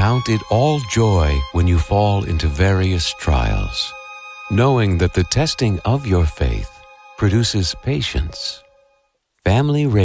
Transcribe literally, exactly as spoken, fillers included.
Count it all joy when you fall into various trials, knowing that the testing of your faith produces patience. Family